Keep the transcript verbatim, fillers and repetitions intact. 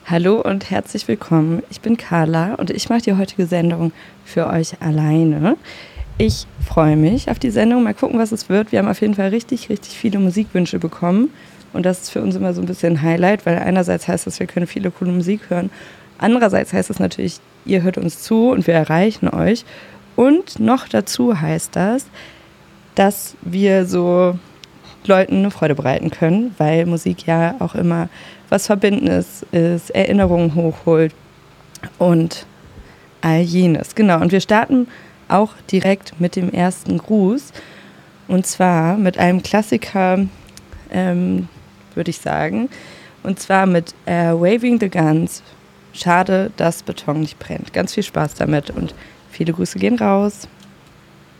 Hallo und herzlich willkommen. Ich bin Carla und ich mache die heutige Sendung für euch alleine. Ich freue mich auf die Sendung. Mal gucken, was es wird. Wir haben auf jeden Fall richtig, richtig viele Musikwünsche bekommen. Und das ist für uns immer so ein bisschen ein Highlight, weil einerseits heißt das, wir können viele coole Musik hören. Andererseits heißt es natürlich, ihr hört uns zu und wir erreichen euch. Und noch dazu heißt das, dass wir so Leuten eine Freude bereiten können, weil Musik ja auch immer was Verbindendes ist, Erinnerungen hochholt und all jenes. Genau, und wir starten auch direkt mit dem ersten Gruß. Und zwar mit einem Klassiker, ähm, würde ich sagen. Und zwar mit äh, Waving the Guns. Schade, dass Beton nicht brennt. Ganz viel Spaß damit und viele Grüße gehen raus.